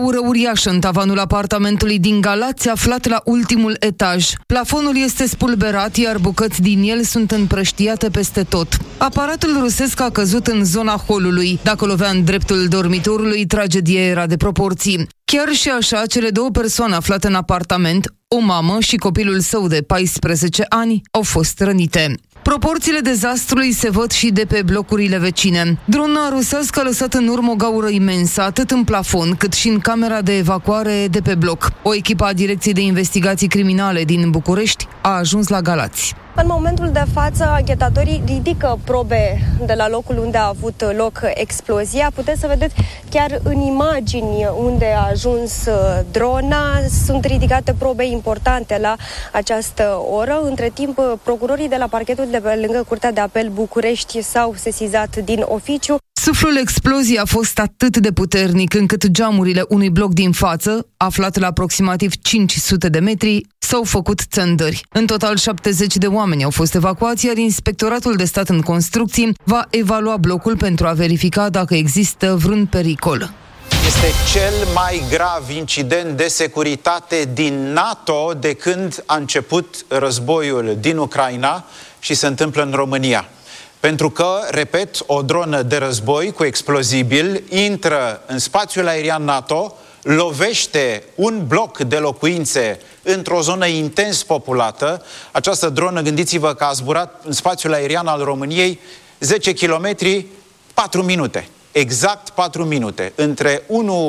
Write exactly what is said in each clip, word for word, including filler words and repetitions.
Ură uriașă în tavanul apartamentului din Galați, aflat la ultimul etaj. Plafonul este spulberat, iar bucăți din el sunt împrăștiate peste tot. Aparatul rusesc a căzut în zona holului. Dacă lovea în dreptul dormitorului, tragedia era de proporții. Chiar și așa, cele două persoane aflate în apartament, o mamă și copilul său de paisprezece ani, au fost rănite. Proporțiile dezastrului se văd și de pe blocurile vecine. Drona rusească a lăsat în urmă o gaură imensă, atât în plafon, cât și în camera de evacuare de pe bloc. O echipă a Direcției de Investigații Criminale din București a ajuns la Galați. În momentul de față, anchetatorii ridică probe de la locul unde a avut loc explozia. Puteți să vedeți chiar în imagini unde a ajuns drona. Sunt ridicate probe importante la această oră. Între timp, procurorii de la parchetul de pe lângă Curtea de Apel București s-au sesizat din oficiu. Suflul exploziei a fost atât de puternic încât geamurile unui bloc din față, aflat la aproximativ cinci sute de metri, s-au făcut țândări. În total, șaptezeci de oameni au fost evacuați, iar Inspectoratul de Stat în Construcții va evalua blocul pentru a verifica dacă există vreun pericol. Este cel mai grav incident de securitate din NATO de când a început războiul din Ucraina și se întâmplă în România. Pentru că, repet, o dronă de război cu explozibil intră în spațiul aerian NATO, lovește un bloc de locuințe într-o zonă intens populată. Această dronă, gândiți-vă că a zburat în spațiul aerian al României zece kilometri, patru minute. Exact patru minute. Între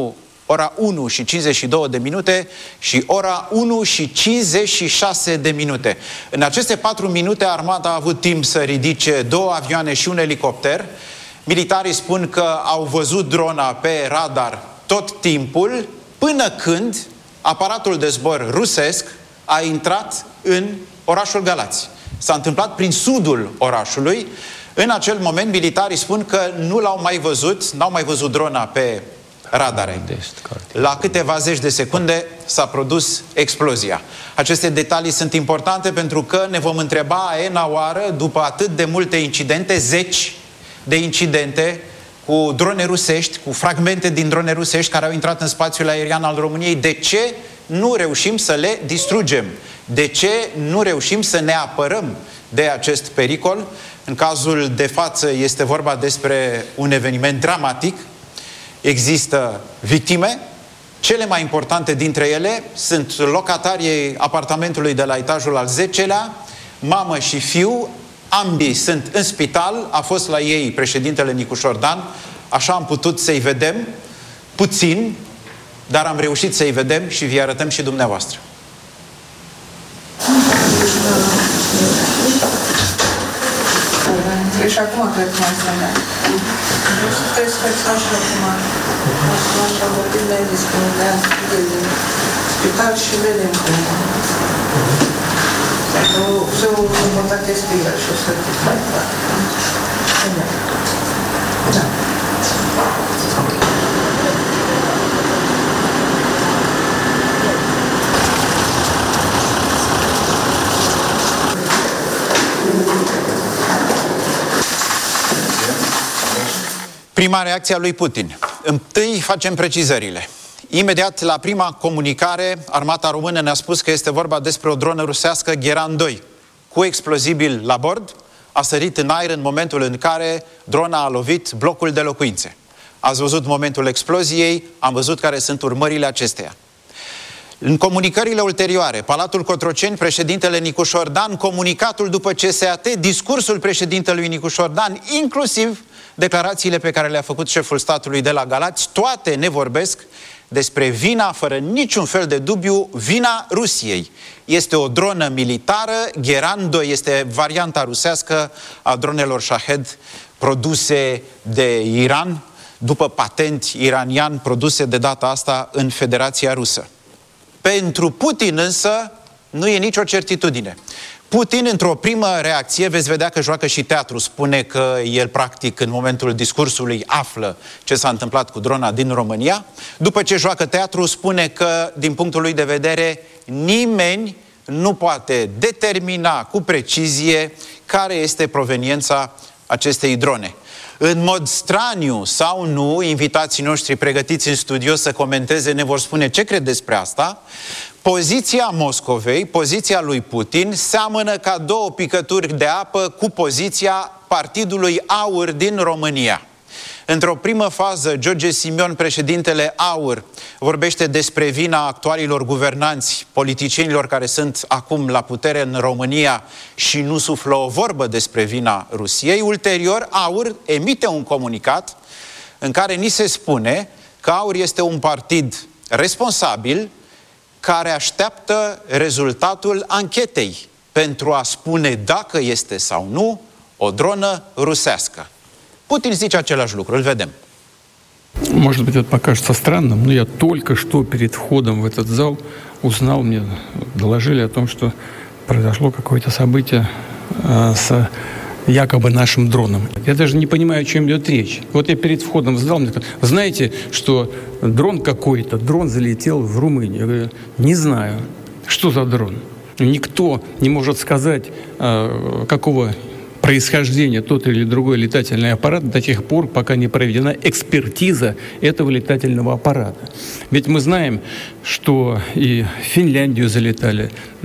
ora unu și cincizeci și două de minute și ora unu și cincizeci și șase de minute. În aceste patru minute, armata a avut timp să ridice două avioane și un elicopter. Militarii spun că au văzut drona pe radar tot timpul, până când aparatul de zbor rusesc a intrat în orașul Galați. S-a întâmplat prin sudul orașului. În acel moment, militarii spun că nu l-au mai văzut, n-au mai văzut drona pe radare. La câteva zeci de secunde s-a produs explozia. Aceste detalii sunt importante pentru că ne vom întreba a ena oară, după atât de multe incidente, zeci de incidente cu drone rusești, cu fragmente din drone rusești care au intrat în spațiul aerian al României, de ce nu reușim să le distrugem? De ce nu reușim să ne apărăm de acest pericol? În cazul de față este vorba despre un eveniment dramatic. Există victime. Cele mai importante dintre ele sunt locatarii apartamentului de la etajul al zecelea, mamă și fiu. Ambii sunt în spital. A fost la ei președintele Nicu Șordan. Așa am putut să-i vedem puțin, dar am reușit să-i vedem și vi arătăm și dumneavoastră. E și acum cred că mai să mea. Trebuie să fac și acum. Așa vorbim mai disponibil din spital și vedem cum. Să o contactez pe el și o să mai fac. Da. Prima reacție a lui Putin. Întâi facem precizările. Imediat la prima comunicare, armata română ne-a spus că este vorba despre o dronă rusească Geran doi, cu explozibil la bord, a sărit în aer în momentul în care drona a lovit blocul de locuințe. Ați văzut momentul exploziei, am văzut care sunt urmările acesteia. În comunicările ulterioare, Palatul Cotroceni, președintele Nicu Șordan, comunicatul după C S A T, discursul președintelui Nicu Șordan, inclusiv declarațiile pe care le-a făcut șeful statului de la Galați, toate ne vorbesc despre vina, fără niciun fel de dubiu, vina Rusiei. Este o dronă militară, Geran doi este varianta rusească a dronelor Shahed produse de Iran, după patent iranian, produse de data asta în Federația Rusă. Pentru Putin însă nu e nicio certitudine. Putin, într-o primă reacție, veți vedea că joacă și teatru, spune că el, practic, în momentul discursului află ce s-a întâmplat cu drona din România. După ce joacă teatru, spune că, din punctul lui de vedere, nimeni nu poate determina cu precizie care este proveniența acestei drone. În mod straniu sau nu, invitații noștri pregătiți în studio să comenteze ne vor spune ce cred despre asta. Poziția Moscovei, poziția lui Putin, seamănă ca două picături de apă cu poziția Partidului Aur din România. Într-o primă fază, George Simion, președintele Aur, vorbește despre vina actualilor guvernanți, politicienilor care sunt acum la putere în România și nu suflă o vorbă despre vina Rusiei. Ulterior, Aur emite un comunicat în care ni se spune că Aur este un partid responsabil care așteaptă rezultatul anchetei pentru a spune dacă este sau nu o dronă rusească. Putin zice același lucru, îl vedem. Может быть, это покажется странным, но я только что перед входом в этот зал узнал, мне доложили о том, что произошло какое-то событие э, с якобы нашим дроном. Я даже не понимаю, о чем идет речь. Вот я перед входом в зал, мне сказали, вы знаете, что дрон какой-то, дрон залетел в Румынию. Я говорю, не знаю, что за дрон. Никто не может сказать, э, какого происхождения тот или другой летательный аппарат до тех пор, пока не проведена экспертиза этого летательного аппарата. Ведь мы знаем, что и в Финляндию залетали э,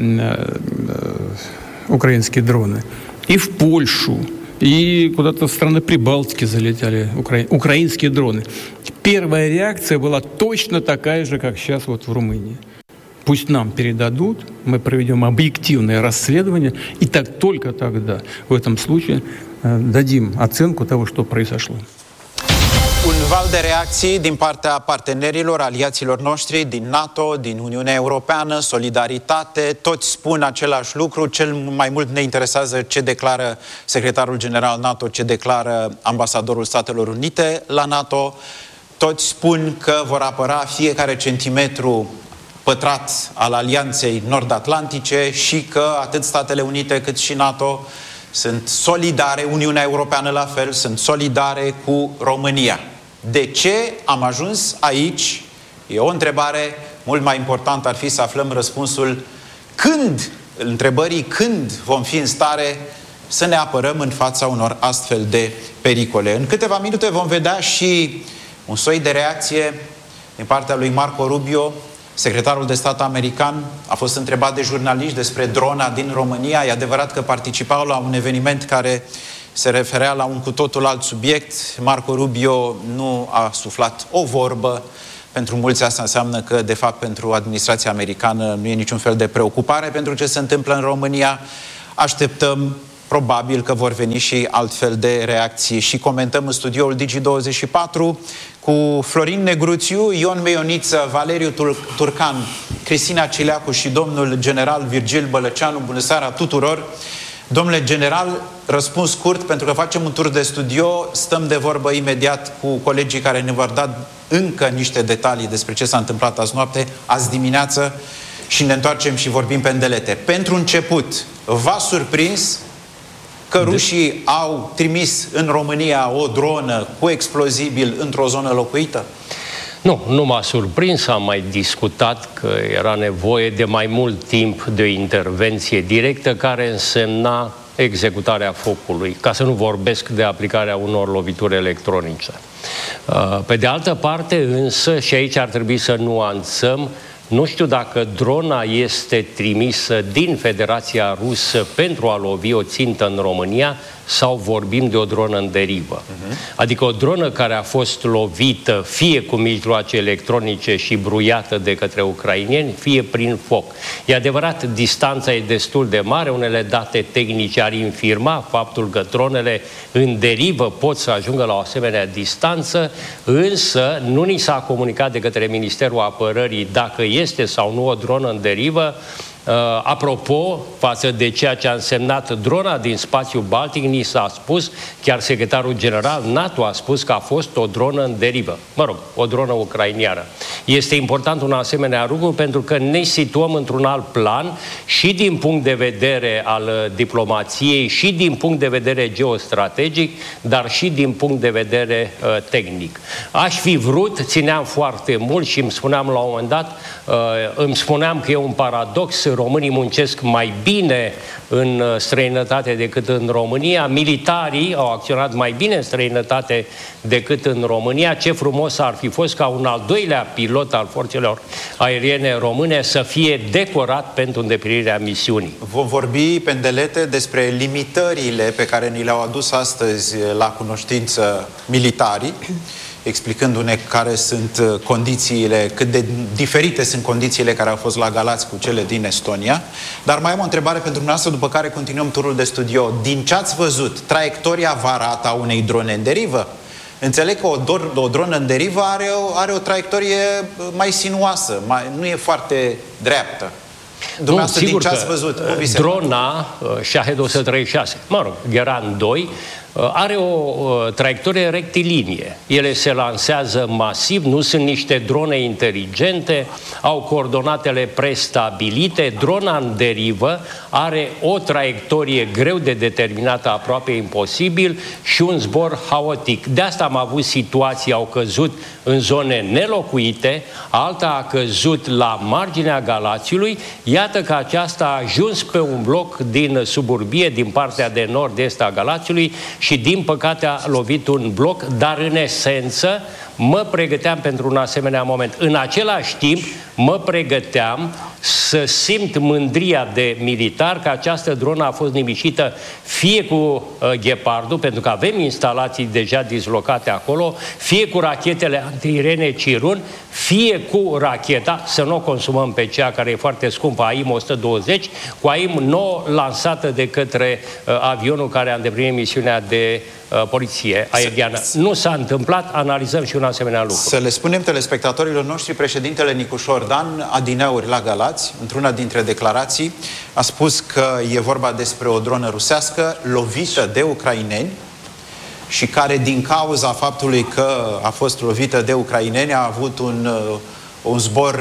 э, украинские дроны, и в Польшу, и куда-то в страны Прибалтики залетали укра... украинские дроны. Первая реакция была точно такая же, как сейчас вот в Румынии. Пусть нам передадут, мы проведем объективное расследование, и так только тогда, в этом случае, дадим оценку того, что произошло. Un val de reacții din partea partenerilor, aliaților noștri din NATO, din Uniunea Europeană, solidaritate, toți spun același lucru. Cel mai mult ne interesează ce declară secretarul general NATO, ce declară ambasadorul Statelor Unite la NATO. Toți spun că vor apăra fiecare centimetru pătrat al alianței nord-atlantice și că atât Statele Unite cât și NATO sunt solidare, Uniunea Europeană la fel, sunt solidare cu România. De ce am ajuns aici? E o întrebare. Mult mai important ar fi să aflăm răspunsul când, întrebării când vom fi în stare să ne apărăm în fața unor astfel de pericole. În câteva minute vom vedea și un soi de reacție din partea lui Marco Rubio. Secretarul de stat american a fost întrebat de jurnaliști despre drona din România. E adevărat că participau la un eveniment care se referea la un cu totul alt subiect. Marco Rubio nu a suflat o vorbă. Pentru mulți asta înseamnă că, de fapt, pentru administrația americană nu e niciun fel de preocupare pentru ce se întâmplă în România. Așteptăm, probabil că vor veni și altfel de reacții și comentăm în studioul Digi douăzeci și patru cu Florin Negruțiu, Ion Meioniță, Valeriu Turcan, Cristina Cileacu și domnul general Virgil Bălăceanu. Bună seara tuturor! Domnule general, răspuns scurt, pentru că facem un tur de studio, stăm de vorbă imediat cu colegii care ne vor da încă niște detalii despre ce s-a întâmplat azi noapte, azi dimineață, și ne întoarcem și vorbim pe îndelete. Pentru început, v-a surprins că rușii au trimis în România o dronă cu explozibil într-o zonă locuită? Nu, nu m-a surprins, am mai discutat că era nevoie de mai mult timp de o intervenție directă care însemna executarea focului, ca să nu vorbesc de aplicarea unor lovituri electronice. Pe de altă parte însă, și aici ar trebui să nuanțăm, nu știu dacă drona este trimisă din Federația Rusă pentru a lovi o țintă în România sau vorbim de o dronă în derivă. Uh-huh. Adică o dronă care a fost lovită fie cu mijloace electronice și bruiată de către ucraineni, fie prin foc. E adevărat, distanța e destul de mare, unele date tehnice ar infirma faptul că dronele în derivă pot să ajungă la o asemenea distanță, însă nu ni s-a comunicat de către Ministerul Apărării dacă este sau nu o dronă în derivă. Uh, apropo, față de ceea ce a însemnat drona din spațiul Baltic, ni s-a spus, chiar secretarul general NATO a spus că a fost o dronă în derivă. Mă rog, o dronă ucrainiană. Este important un asemenea lucru pentru că ne situăm într-un alt plan și din punct de vedere al diplomației și din punct de vedere geostrategic, dar și din punct de vedere uh, tehnic. Aș fi vrut, țineam foarte mult și îmi spuneam la un moment dat, uh, îmi spuneam că e un paradox, românii muncesc mai bine în străinătate decât în România, militarii au acționat mai bine în străinătate decât în România. Ce frumos ar fi fost ca un al doilea pilot al forțelor aeriene române să fie decorat pentru îndeplinirea misiunii. Vom vorbi, Pendelete, despre limitările pe care ni le-au adus astăzi la cunoștință militarii, explicându-ne care sunt condițiile, cât de diferite sunt condițiile care au fost la Galați cu cele din Estonia. Dar mai am o întrebare pentru dumneavoastră, după care continuăm turul de studio. Din ce ați văzut, traiectoria varată a unei drone în derivă? Înțeleg că o, o dronă în derivă are o, are o traiectorie mai sinuoasă, mai, nu e foarte dreaptă. Dumneavoastră, nu, sigur din ce ați că văzut, cum vi se drona Shahed o sută treizeci și șase, mă rog, Gheran doi, are o traiectorie rectilinie. Ele se lansează masiv, nu sunt niște drone inteligente, au coordonatele prestabilite. Drona în derivă are o traiectorie greu de determinată, aproape imposibil, și un zbor haotic. De asta am avut situații, au căzut în zone nelocuite, alta a căzut la marginea Galațiului. Iată că aceasta a ajuns pe un bloc din suburbie, din partea de nord-est a Galațiului, și din păcate a lovit un bloc, dar în esență mă pregăteam pentru un asemenea moment. În același timp mă pregăteam să simt mândria de militar că această dronă a fost nimicită fie cu uh, Ghepardul, pentru că avem instalații deja dislocate acolo, fie cu rachetele antiirene Cirun, fie cu racheta, să nu o consumăm pe cea care e foarte scumpă, A I M o sută douăzeci, cu A I M nouă lansată de către uh, avionul care a îndeplinit misiunea de uh, poliție aeriană. Nu s-a întâmplat, analizăm și un asemenea lucru. Să le spunem telespectatorilor noștri, președintele Nicușor Dan, adineauri la Galați, într-una dintre declarații, a spus că e vorba despre o dronă rusească lovită de ucraineni și care, din cauza faptului că a fost lovită de ucraineni, a avut un, un zbor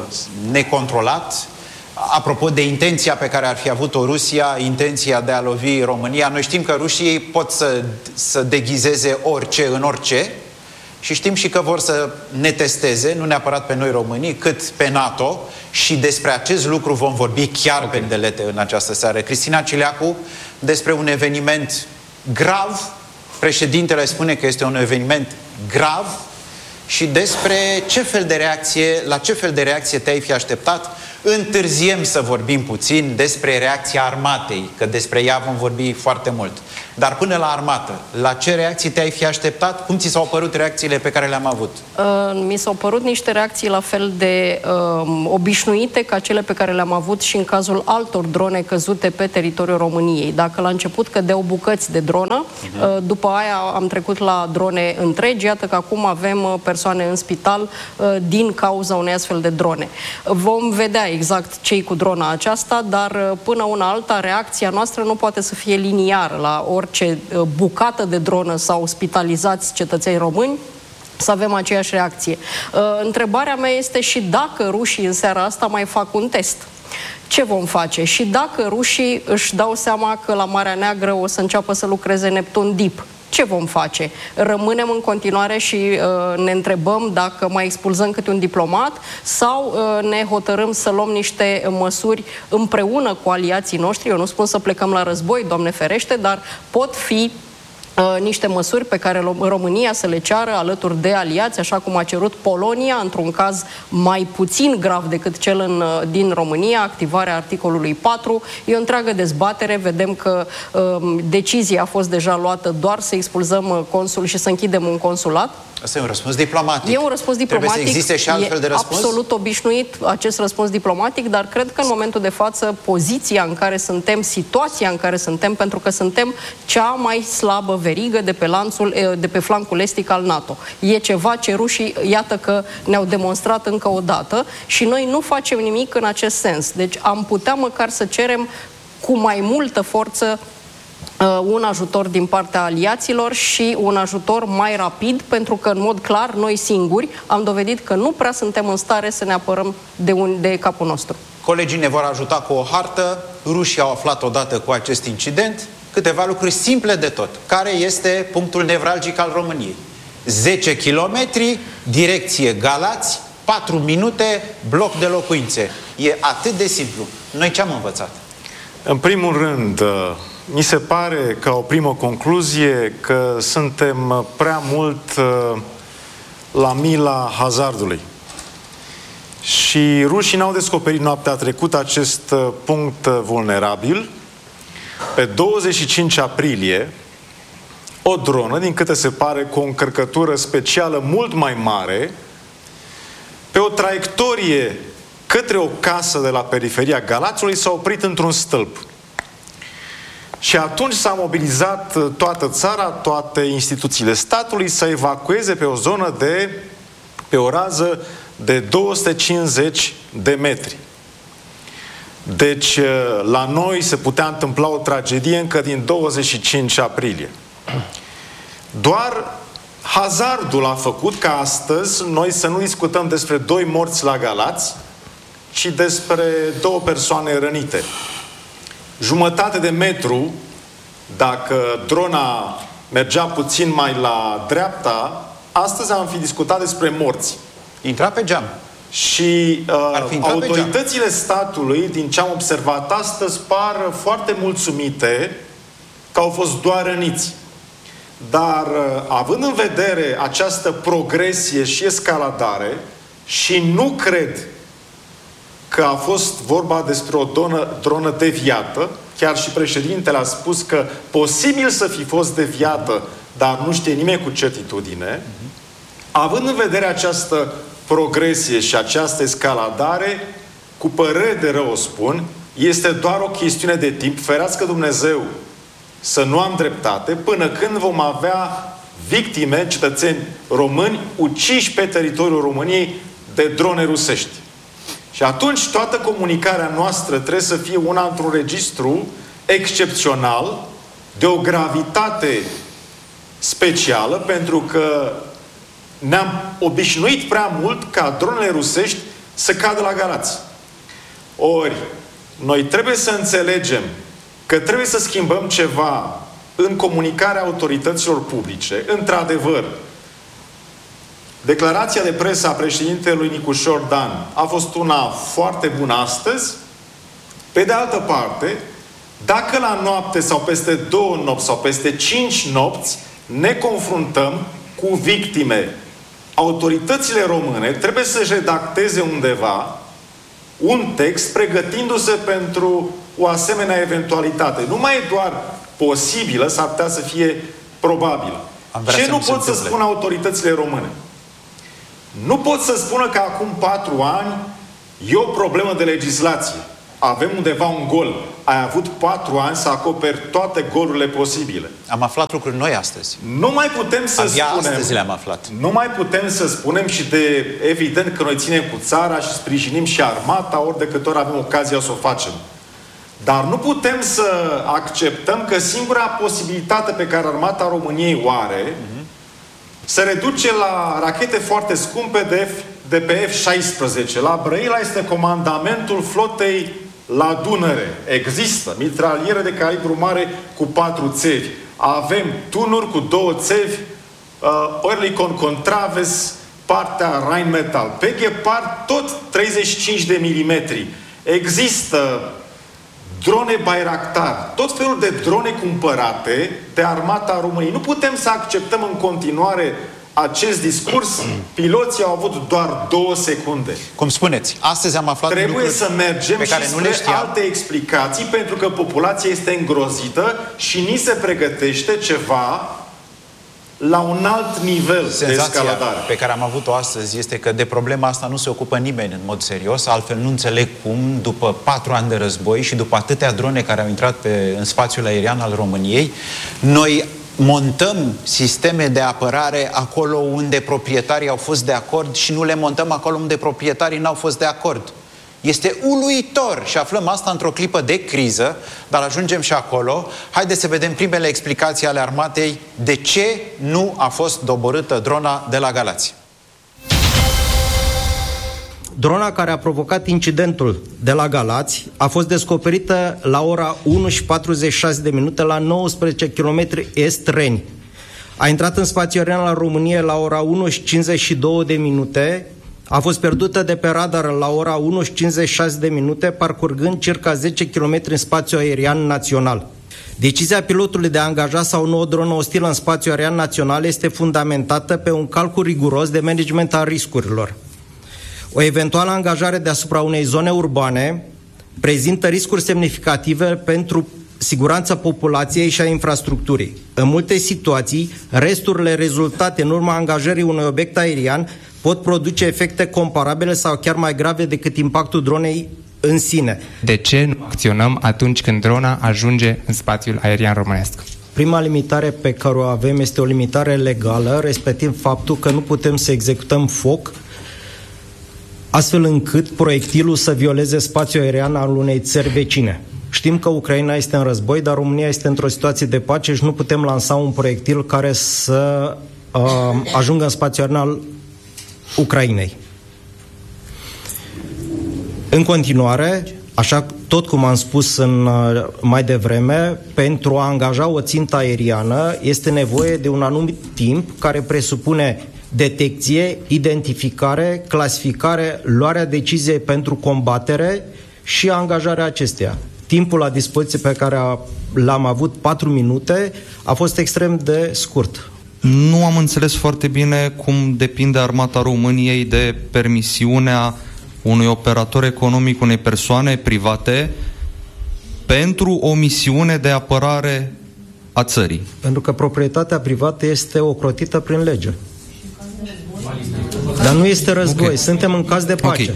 necontrolat. Apropo de intenția pe care ar fi avut-o Rusia, intenția de a lovi România, noi știm că rușii pot să, să deghizeze orice în orice și știm și că vor să ne testeze, nu neapărat pe noi românii, cât pe NATO, și despre acest lucru vom vorbi chiar okay. Pendelete în această seară. Cristina Cileacu, despre un eveniment grav, președintele spune că este un eveniment grav, și despre ce fel de reacție, la ce fel de reacție te-ai fi așteptat. Întârziem să vorbim puțin despre reacția armatei, că despre ea vom vorbi foarte mult. Dar până la armată, la ce reacții te-ai fi așteptat? Cum ți s-au părut reacțiile pe care le-am avut? Uh, mi s-au părut niște reacții la fel de uh, obișnuite ca cele pe care le-am avut și în cazul altor drone căzute pe teritoriul României. Dacă la început cădeau bucăți de dronă, uh-huh. uh, după aia am trecut la drone întregi, iată că acum avem uh, persoane în spital uh, din cauza unei astfel de drone. Vom vedea exact ce-i cu drona aceasta, dar uh, până una alta, reacția noastră nu poate să fie liniară la orice bucată de dronă sau spitalizați cetățeni români, să avem aceeași reacție. Uh, întrebarea mea este și dacă rușii în seara asta mai fac un test. Ce vom face? Și dacă rușii își dau seama că la Marea Neagră o să înceapă să lucreze Neptun Deep, ce vom face? Rămânem în continuare și uh, ne întrebăm dacă mai expulzăm câte un diplomat sau uh, ne hotărâm să luăm niște măsuri împreună cu aliații noștri? Eu nu spun să plecăm la război, Doamne ferește, dar pot fi Uh, niște măsuri pe care România să le ceară alături de aliați, așa cum a cerut Polonia, într-un caz mai puțin grav decât cel în, din România, activarea articolului patru. E o întreagă dezbatere, vedem că uh, decizia a fost deja luată doar să expulzăm consul și să închidem un consulat. Asta e un răspuns diplomatic. E un răspuns diplomatic. Trebuie să existe și altfel de răspuns? E absolut obișnuit acest răspuns diplomatic, dar cred că în momentul de față poziția în care suntem, situația în care suntem, pentru că suntem cea mai slabă verigă de pe lanțul, de pe flancul estic al NATO. E ceva ce rușii, iată că ne-au demonstrat încă o dată și noi nu facem nimic în acest sens. Deci am putea măcar să cerem cu mai multă forță un ajutor din partea aliaților și un ajutor mai rapid, pentru că, în mod clar, noi singuri am dovedit că nu prea suntem în stare să ne apărăm de, un, de capul nostru. Colegii ne vor ajuta cu o hartă. Rușii au aflat odată cu acest incident câteva lucruri simple de tot. Care este punctul nevralgic al României? zece kilometri, direcție Galați, patru minute, bloc de locuințe. E atât de simplu. Noi ce am învățat? În primul rând, mi se pare, ca o primă concluzie, că suntem prea mult la mila hazardului. Și rușii n-au descoperit noaptea trecută acest punct vulnerabil. Pe douăzeci și cinci aprilie, o dronă, din câte se pare, cu o încărcătură specială mult mai mare, pe o traiectorie către o casă de la periferia Galațiului, s-a oprit într-un stâlp. Și atunci s-a mobilizat toată țara, toate instituțiile statului să evacueze pe o zonă de, pe o rază de două sute cincizeci de metri. Deci, la noi se putea întâmpla o tragedie încă din douăzeci și cinci aprilie. Doar hazardul a făcut ca astăzi noi să nu discutăm despre doi morți la Galați, ci despre două persoane rănite. Jumătate de metru, dacă drona mergea puțin mai la dreapta, astăzi am fi discutat despre morți. Intra pe geam. Și uh, autoritățile statului, din ce am observat astăzi, par foarte mulțumite că au fost doar răniți. Dar, uh, având în vedere această progresie și escaladare, și nu cred că a fost vorba despre o dronă, dronă deviată, chiar și președintele a spus că posibil să fi fost deviată, dar nu știe nimeni cu certitudine, uh-huh. având în vedere această progresie și această escaladare, cu părere de rău o spun, este doar o chestiune de timp, ferească Dumnezeu să nu am dreptate, până când vom avea victime, cetățeni români, uciși pe teritoriul României de drone rusești. Și atunci toată comunicarea noastră trebuie să fie una într-un registru excepțional, de o gravitate specială, pentru că ne-am obișnuit prea mult ca dronele rusești să cadă la Galați. Ori, noi trebuie să înțelegem că trebuie să schimbăm ceva în comunicarea autorităților publice. Într-adevăr, declarația de presă a președintelui Nicușor Dan a fost una foarte bună astăzi. Pe de altă parte, dacă la noapte sau peste două nopți sau peste cinci nopți ne confruntăm cu victime, autoritățile române trebuie să-și redacteze undeva un text pregătindu-se pentru o asemenea eventualitate. Nu mai e doar posibilă, s-ar putea să fie probabilă. Ce nu pot să spun autoritățile române? Nu pot să spună că acum patru ani e o problemă de legislație. Avem undeva un gol. Ai avut patru ani să acoperi toate golurile posibile. Am aflat lucruri noi astăzi. Nu mai putem să Abia spunem... astăzi le-am aflat. Nu mai putem să spunem și de evident că noi ținem cu țara și sprijinim și armata ori de câte ori avem ocazia să o facem. Dar nu putem să acceptăm că singura posibilitate pe care armata României o are uh-huh. se reduce la rachete foarte scumpe de, F, de pe F șaisprezece. La Brăila este comandamentul flotei la Dunăre. Există mitraliere de calibru mare cu patru țevi. Avem tunuri cu două țevi, uh, Oerlikon Contraves, partea Rheinmetall. Pe Gepard tot treizeci și cinci de milimetri. Există drone Bayraktar, tot felul de drone cumpărate de armata României. Nu putem să acceptăm în continuare acest discurs. Piloții au avut doar două secunde. Cum spuneți, astăzi am aflat Trebuie să mergem pe care și nu le spre alte explicații, pentru că populația este îngrozită și ni se pregătește ceva la un alt nivel. Senzația de escaladare pe care am avut-o astăzi este că de problema asta nu se ocupă nimeni în mod serios, altfel nu înțeleg cum, după patru ani de război și după atâtea drone care au intrat pe, în spațiul aerian al României, noi montăm sisteme de apărare acolo unde proprietarii au fost de acord și nu le montăm acolo unde proprietarii n-au fost de acord. Este uluitor și aflăm asta într-o clipă de criză, dar ajungem și acolo. Haideți să vedem primele explicații ale armatei de ce nu a fost doborâtă drona de la Galați. Drona care a provocat incidentul de la Galați a fost descoperită la ora unu și patruzeci și șase de minute la nouăsprezece kilometri est-Reni. A intrat în spațiul aerian la România la ora unu și cincizeci și două de minute A fost pierdută de pe radar la ora unu și cincizeci și șase de minute, parcurgând circa zece kilometri în spațiu aerian național. Decizia pilotului de a angaja sau nu o dronă ostilă în spațiu aerian național este fundamentată pe un calcul riguros de management al riscurilor. O eventuală angajare deasupra unei zone urbane prezintă riscuri semnificative pentru siguranța populației și a infrastructurii. În multe situații, resturile rezultate în urma angajării unui obiect aerian pot produce efecte comparabile sau chiar mai grave decât impactul dronei în sine. De ce nu acționăm atunci când drona ajunge în spațiul aerian românesc? Prima limitare pe care o avem este o limitare legală, respectiv faptul că nu putem să executăm foc astfel încât proiectilul să violeze spațiul aerian al unei țări vecine. Știm că Ucraina este în război, dar România este într-o situație de pace și nu putem lansa un proiectil care să uh, ajungă în spațiul aerian al Ucrainei. În continuare, așa tot cum am spus în, mai devreme, pentru a angaja o țintă aeriană este nevoie de un anumit timp care presupune detecție, identificare, clasificare, luarea deciziei pentru combatere și angajarea acesteia. Timpul la dispoziție pe care l-am avut, patru minute, a fost extrem de scurt. Nu am înțeles foarte bine cum depinde Armata României de permisiunea unui operator economic, unei persoane private, pentru o misiune de apărare a țării. Pentru că proprietatea privată este ocrotită prin lege. Dar nu este război, okay. Suntem în caz de pace. Okay.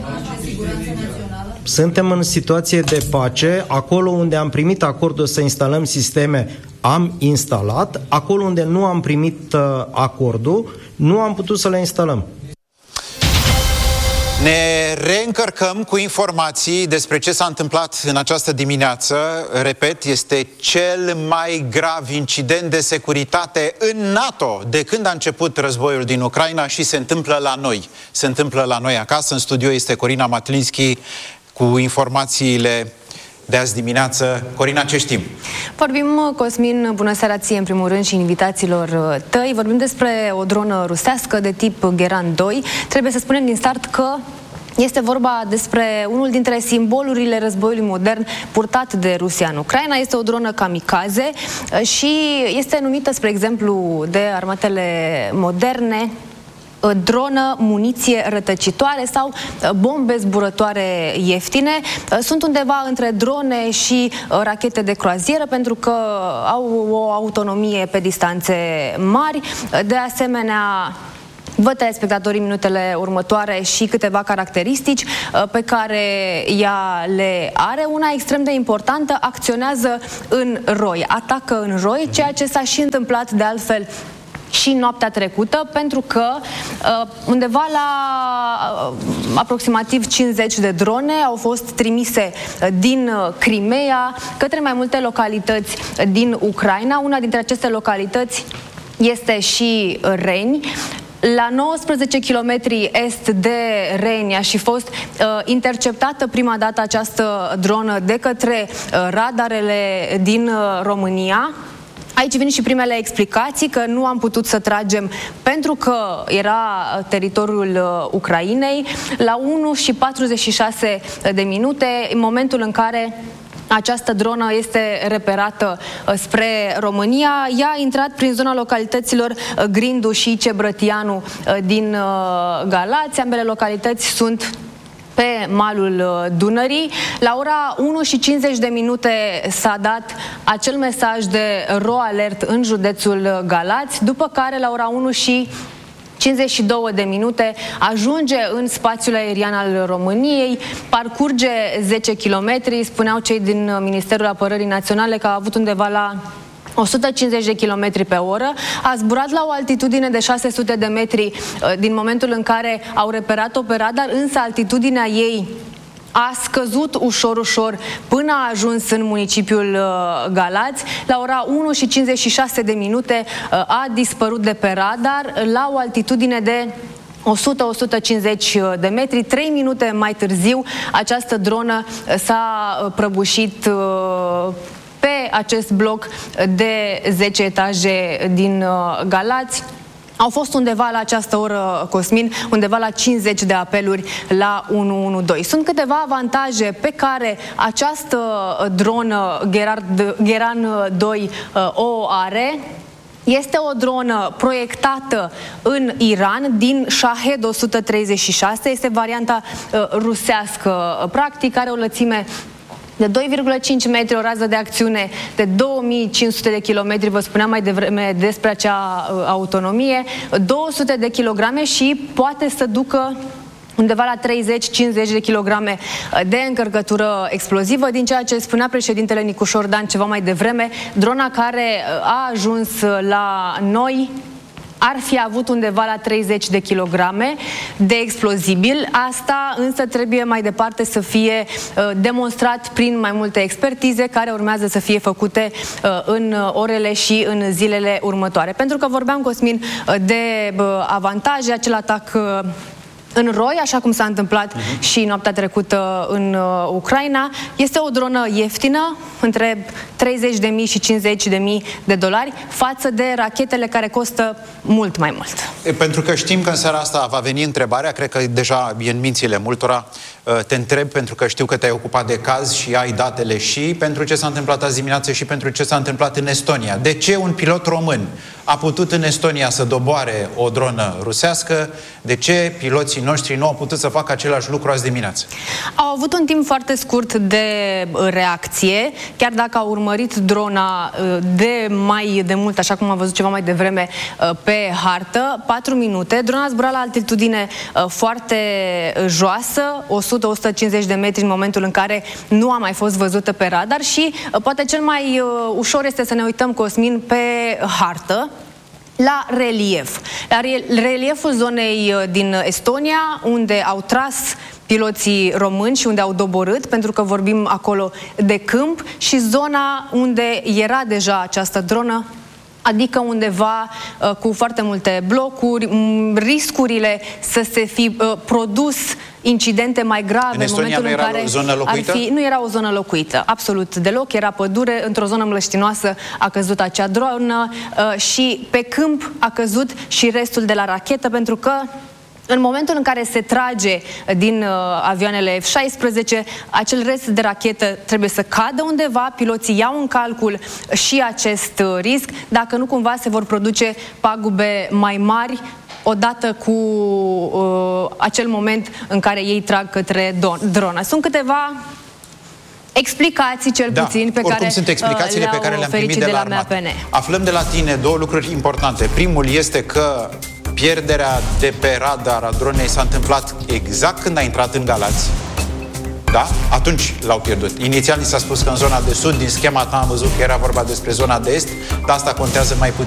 Suntem în situație de pace, acolo unde am primit acordul să instalăm sisteme, am instalat, acolo unde nu am primit uh, acordul, nu am putut să le instalăm. Ne reîncărcăm cu informații despre ce s-a întâmplat în această dimineață. Repet, este cel mai grav incident de securitate în NATO de când a început războiul din Ucraina și se întâmplă la noi. Se întâmplă la noi acasă. În studio este Corina Matlinski cu informațiile de azi dimineață. Corina, ce știm? Vorbim, Cosmin, bună seara ție în primul rând și invitațiilor tăi. Vorbim despre o dronă rusească de tip Geran doi. Trebuie să spunem din start că este vorba despre unul dintre simbolurile războiului modern purtat de Rusia în Ucraina. Este o dronă kamikaze și este numită, spre exemplu, de armatele moderne dronă, muniție rătăcitoare sau bombe zburătoare ieftine. Sunt undeva între drone și rachete de croazieră pentru că au o autonomie pe distanțe mari. De asemenea, vă telespectatorii minutele următoare și câteva caracteristici pe care ea le are. Una extrem de importantă, acționează în roi, atacă în roi, ceea ce s-a și întâmplat de altfel și noaptea trecută, pentru că uh, undeva la uh, aproximativ cincizeci de drone au fost trimise uh, din uh, Crimea către mai multe localități uh, din Ucraina. Una dintre aceste localități este și uh, Reni. La nouăsprezece kilometri est de Reni a și fost uh, interceptată prima dată această dronă de către uh, radarele din uh, România. Aici vin și primele explicații că nu am putut să tragem pentru că era teritoriul uh, Ucrainei. La unu și patruzeci și șase de minute, în momentul în care această dronă este reperată uh, spre România, ea a intrat prin zona localităților uh, Grindu și Cebrătianu uh, din uh, Galați. Ambele localități sunt pe malul Dunării. La ora unu și cincizeci de minute s-a dat acel mesaj de ro alert în județul Galați, după care la ora unu și cincizeci și două de minute ajunge în spațiul aerian al României, parcurge zece kilometri. Spuneau cei din Ministerul Apărării Naționale că a avut undeva la o sută cincizeci de kilometri pe oră, a zburat la o altitudine de șase sute de metri din momentul în care au reperat-o pe radar, însă altitudinea ei a scăzut ușor, ușor până a ajuns în municipiul Galați. La ora unu și cincizeci și șase de minute a dispărut de pe radar la o altitudine de o sută - o sută cincizeci de metri. Trei minute mai târziu, această dronă s-a prăbușit pe acest bloc de zece etaje din Galați. Au fost undeva la această oră, Cosmin, undeva la cincizeci de apeluri la unu unu doi. Sunt câteva avantaje pe care această dronă Geran doi o are. Este o dronă proiectată în Iran din Shahed o sută treizeci și șase, este varianta uh, rusească, practic are o lățime de doi virgulă cinci metri, o rază de acțiune de două mii cinci sute de kilometri, vă spuneam mai devreme despre acea uh, autonomie, două sute de kilograme și poate să ducă undeva la treizeci cincizeci de kilograme de încărcătură explozivă. Din ceea ce spunea președintele Nicușor Dan ceva mai devreme, drona care a ajuns la noi ar fi avut undeva la treizeci de kilograme de explozibil. Asta însă trebuie mai departe să fie uh, demonstrat prin mai multe expertize care urmează să fie făcute uh, în orele și în zilele următoare. Pentru că vorbeam, Cosmin, uh, de uh, avantaje, acel atac uh, în roi, așa cum s-a întâmplat uh-huh. și noaptea trecută în uh, Ucraina. Este o dronă ieftină, între treizeci de mii și cincizeci de mii de dolari, față de rachetele care costă mult mai mult. E, pentru că știm că în seara asta va veni întrebarea, cred că deja e în mințile multora, te întreb pentru că știu că te-ai ocupat de caz și ai datele și pentru ce s-a întâmplat azi dimineață și pentru ce s-a întâmplat în Estonia. De ce un pilot român a putut în Estonia să doboare o dronă rusească? De ce piloții noștri nu au putut să facă același lucru azi dimineață? Au avut un timp foarte scurt de reacție, chiar dacă au urmărit drona de mai de mult, așa cum am văzut ceva mai devreme pe hartă, patru minute. Drona zbura la altitudine foarte joasă, o sută o sută cincizeci de metri în momentul în care nu a mai fost văzută pe radar și poate cel mai ușor este să ne uităm, Cosmin, pe hartă, la relief. La relieful zonei din Estonia, unde au tras piloții români și unde au doborât, pentru că vorbim acolo de câmp, și zona unde era deja această dronă, adică undeva uh, cu foarte multe blocuri, riscurile să se fi uh, produs incidente mai grave în, în momentul în care ar fi, nu era o zonă locuită, absolut deloc, era pădure, într-o zonă mlăștinoasă a căzut acea dronă uh, și pe câmp a căzut și restul de la rachetă, pentru că în momentul în care se trage din uh, avioanele F șaisprezece, acel rest de rachetă trebuie să cadă undeva, piloții iau în calcul și acest uh, risc, dacă nu cumva se vor produce pagube mai mari odată cu uh, acel moment în care ei trag către dronă. Sunt câteva explicații, cel da, puțin, pe care sunt explicațiile uh, pe care le-am primit de, de la, la armată. Aflăm de la tine două lucruri importante. Primul este că pierderea de pe radar a dronei s-a întâmplat exact când a intrat în Galați. Da? Atunci l-au pierdut. Inițial ni s-a spus că în zona de sud, din schema ta am văzut că era vorba despre zona de est, dar asta contează mai puțin.